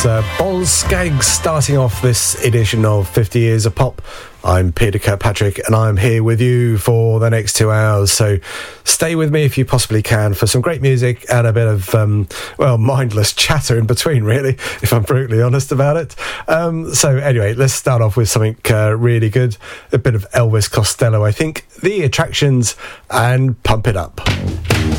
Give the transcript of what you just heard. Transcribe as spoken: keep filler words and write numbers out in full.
uh, Boz Scaggs starting off this edition of fifty Years of Pop. I'm Peter Kirkpatrick and I'm here with you for the next two hours. So stay with me if you possibly can for some great music and a bit of, um, well, mindless chatter in between, really, if I'm brutally honest about it. Um, so anyway, let's start off with something uh, really good. A bit of Elvis Costello, I think. The Attractions and Pump It Up.